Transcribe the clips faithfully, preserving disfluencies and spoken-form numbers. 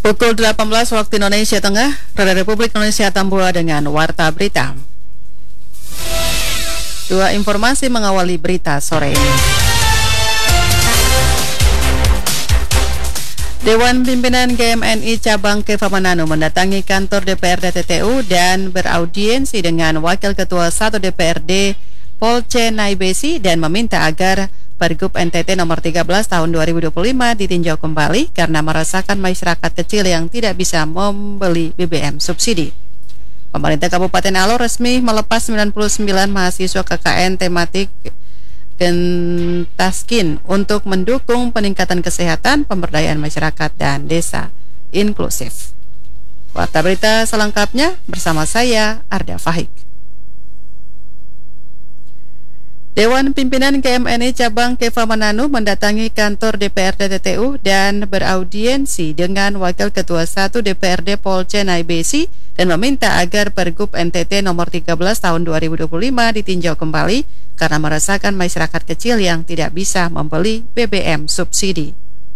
Pukul delapan belas waktu Indonesia Tengah, Radio Republik Indonesia Tambua dengan Warta Berita. Dua informasi mengawali berita sore ini. Dewan Pimpinan G M N I Cabang Keva Manado mendatangi kantor D P R D T T U dan beraudiensi dengan Wakil Ketua satu D P R D Polce Naibesi dan meminta agar Pergub N T T nomor tiga belas tahun dua ribu dua puluh lima ditinjau kembali karena merasakan masyarakat kecil yang tidak bisa membeli B B M subsidi. Pemerintah Kabupaten Alor resmi melepas sembilan puluh sembilan mahasiswa K K N tematik Gentaskin untuk mendukung peningkatan kesehatan, pemberdayaan masyarakat, dan desa inklusif. Warta berita selengkapnya bersama saya, Arda Fahik. Dewan Pimpinan G M N I Cabang Keva Manado mendatangi kantor D P R D T T U dan beraudiensi dengan Wakil Ketua satu D P R D Polce Naibesi dan meminta agar Pergub N T T nomor tiga belas tahun dua ribu dua puluh lima ditinjau kembali karena merasakan masyarakat kecil yang tidak bisa membeli B B M subsidi.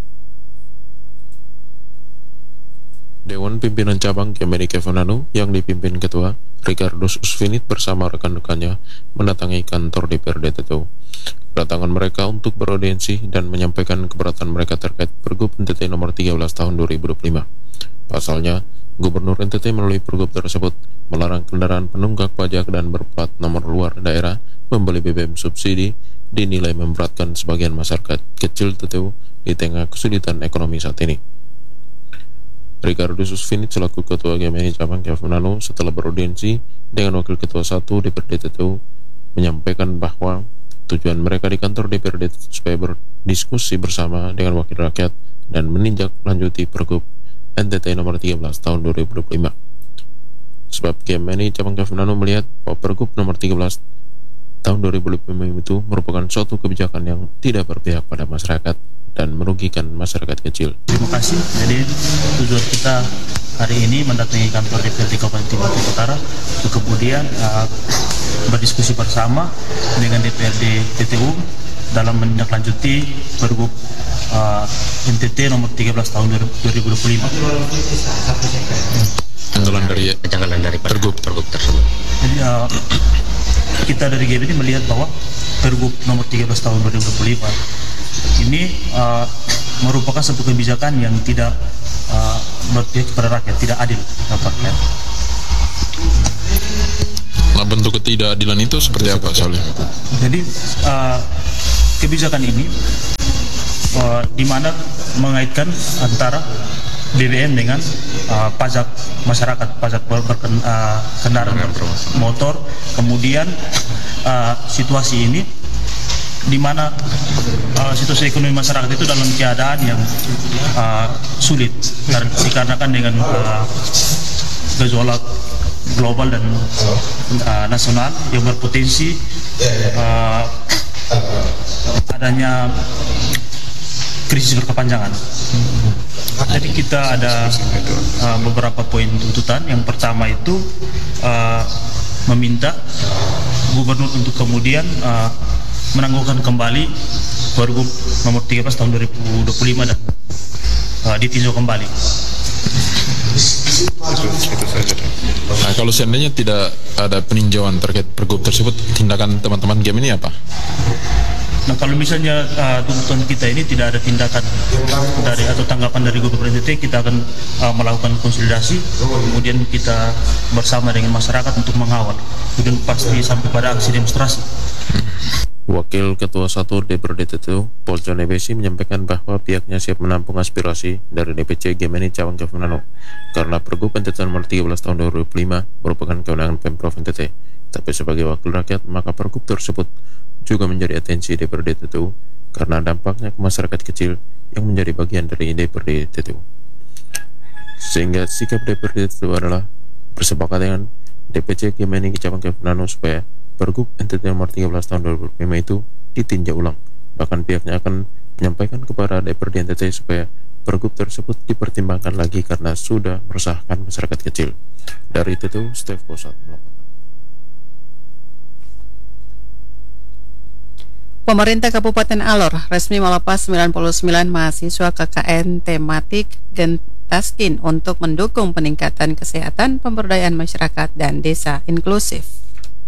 Dewan Pimpinan Cabang G M N I Keva Manado yang dipimpin Ketua Ricardus Usfinit bersama rekan-rekannya mendatangi kantor D P R D T T U. Kedatangan mereka untuk beraudiensi dan menyampaikan keberatan mereka terkait Pergub N T T nomor tiga belas tahun dua ribu dua puluh lima. Pasalnya, Gubernur N T T melalui Pergub tersebut melarang kendaraan penunggak pajak dan berplat nomor luar daerah membeli B B M subsidi, dinilai memberatkan sebagian masyarakat kecil T T U di tengah kesulitan ekonomi saat ini. Ricardus Usfinit selaku Ketua G M N I Cabang Keva Manado setelah beraudiensi dengan Wakil Ketua satu D P R D T T U menyampaikan bahwa tujuan mereka di kantor D P R D supaya berdiskusi bersama dengan wakil rakyat dan meninjak lanjuti Pergub N T T nomor tiga belas tahun dua ribu dua puluh lima. Sebab G M N I Cabang Keva Manado melihat bahwa Pergub nomor tiga belas tahun dua ribu dua puluh lima itu merupakan suatu kebijakan yang tidak berpihak pada masyarakat dan merugikan masyarakat kecil. Terima kasih. Jadi tujuan kita hari ini mendatangi kantor D P R D Kabupaten Timur Utara untuk kemudian uh, berdiskusi bersama dengan D P R D T T U dalam menindaklanjuti Pergub uh, N T T nomor tiga belas tahun dua ribu dua puluh lima. Tanggalan dari Tanggalan dari Pergub Pergub tersebut. Jadi uh, kita dari G M N I melihat bahwa Pergub nomor tiga belas tahun dua ribu dua puluh lima ini uh, merupakan satu kebijakan yang tidak uh, berpihak kepada rakyat, tidak adil nampaknya. Nah, bentuk ketidakadilan itu seperti apa, Salih? Jadi uh, kebijakan ini uh, di mana mengaitkan antara B B M dengan uh, pajak masyarakat, pajak berken, uh, kendaraan motor. Kemudian uh, situasi ini di mana uh, situasi ekonomi masyarakat itu dalam keadaan yang uh, sulit dikarenakan dengan uh, gejolak global dan uh, nasional yang berpotensi uh, adanya krisis berkepanjangan. Jadi kita ada uh, beberapa poin tuntutan. Yang pertama itu uh, meminta gubernur untuk kemudian uh, menangguhkan kembali Pergub nomor tiga belas tahun dua ribu dua puluh lima dan uh, ditinjau kembali. Nah, kalau seandainya tidak ada peninjauan terkait Pergub tersebut, tindakan teman-teman G M ini apa? Nah, kalau misalnya uh, tuntutan kita ini tidak ada tindakan dari atau tanggapan dari Gubernur N T T, kita akan uh, melakukan konsolidasi, kemudian kita bersama dengan masyarakat untuk mengawal, kemudian pasti sampai pada aksi demonstrasi. Wakil Ketua satu D P R D T T U Polce Naibesi menyampaikan bahwa pihaknya siap menampung aspirasi dari D P C G M N I Cabang Keva Manado karena Pergub N T T nomor tiga belas tahun dua ribu dua puluh lima merupakan kewenangan Pemprov N T T. Tapi sebagai wakil rakyat, maka Pergub tersebut juga menjadi atensi D P R D T T U karena dampaknya ke masyarakat kecil yang menjadi bagian dari D P R D T T U. Sehingga sikap D P R D T T U adalah bersepakat dengan D P C G M N I Cabang Keva Manado supaya Pergub N T T nomor tiga belas tahun dua ribu dua puluh lima itu ditinjau ulang. Bahkan pihaknya akan menyampaikan kepada D P R D N T T supaya Pergub tersebut dipertimbangkan lagi karena sudah meresahkan masyarakat kecil. Dari T T U, Steve Kosat melaporkan. Pemerintah Kabupaten Alor resmi melepas sembilan puluh sembilan mahasiswa K K N tematik Taskin untuk mendukung peningkatan kesehatan, pemberdayaan masyarakat, dan desa inklusif.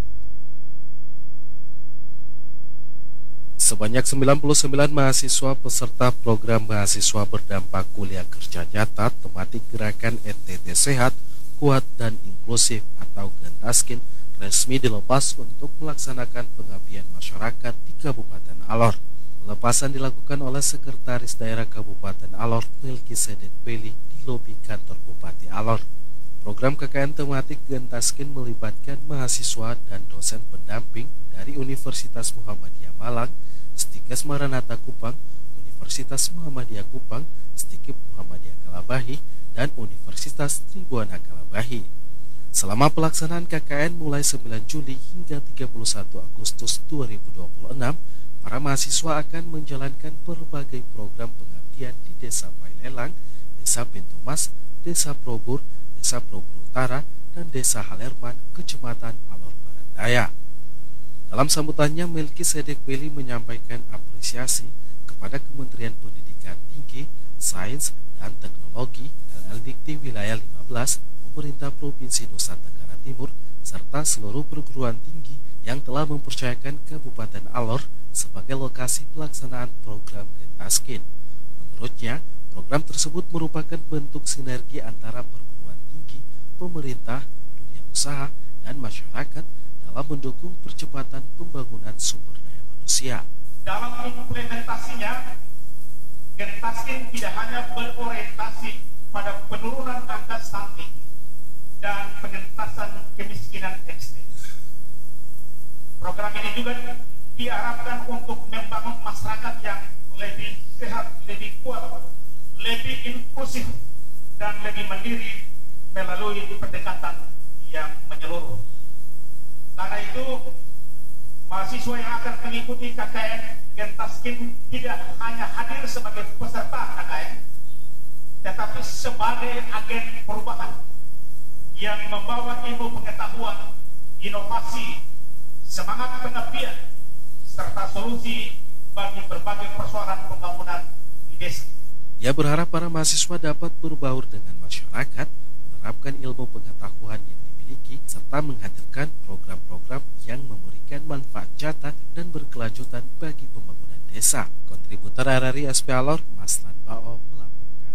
Sebanyak sembilan puluh sembilan mahasiswa peserta program mahasiswa berdampak kuliah kerja nyata tematik gerakan N T T Sehat, Kuat, dan Inklusif atau Gentaskin resmi dilepas untuk melaksanakan pengabdian masyarakat di Kabupaten Alor. Pelepasan dilakukan oleh Sekretaris Daerah Kabupaten Alor, Melkisedek Peli, di lobi kantor Bupati Alor. Program K K N tematik Gentaskin melibatkan mahasiswa dan dosen pendamping dari Universitas Muhammadiyah Malang, Stikes Maranatha Kupang, Universitas Muhammadiyah Kupang, Stikip Muhammadiyah Kalabahi, dan Universitas Tribuana Kalabahi. Selama pelaksanaan K K N mulai sembilan Juli hingga tiga puluh satu Agustus dua ribu dua puluh enam, para mahasiswa akan menjalankan berbagai program pengabdian di Desa Pailelang, Desa Pintu Mas, Desa Probur, Desa Probur Utara, dan Desa Halerman, Kecamatan Alor Barat Daya. Dalam sambutannya, Melkisedek Peli menyampaikan apresiasi kepada Kementerian Pendidikan Tinggi, Sains, dan Teknologi L L Dikti Wilayah lima belas, Pemerintah Provinsi Nusa Tenggara Timur, serta seluruh perguruan tinggi yang telah mempercayakan Kabupaten Alor sebagai lokasi pelaksanaan program Gentaskin. Menurutnya, program tersebut merupakan bentuk sinergi antara perguruan tinggi, pemerintah, dunia usaha, dan masyarakat dalam mendukung percepatan pembangunan sumber daya manusia. Dalam implementasinya, Gentaskin tidak hanya berorientasi pada penurunan angka stunting dan pengentasan kemiskinan ekstrim. Program ini juga diharapkan untuk membangun masyarakat yang lebih sehat, lebih kuat, lebih inklusif, dan lebih mandiri melalui pendekatan yang menyeluruh. Karena itu, mahasiswa yang akan mengikuti K K N Gentaskin tidak hanya hadir sebagai peserta K K N, tetapi sebagai agen perubahan yang membawa ilmu pengetahuan, inovasi, semangat pengabdian, serta solusi bagi berbagai persoalan pembangunan di desa. Ia berharap para mahasiswa dapat berbaur dengan masyarakat, menerapkan ilmu pengetahuan yang dimiliki, serta menghadirkan program-program yang memberikan manfaat nyata dan berkelanjutan bagi pembangunan desa. Kontributor R R I S P Alor, Maslan Bao, melaporkan.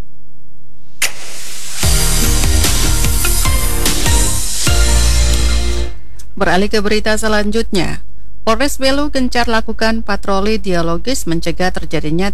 Beralih ke berita selanjutnya, Polres Belu gencar lakukan patroli dialogis mencegah terjadinya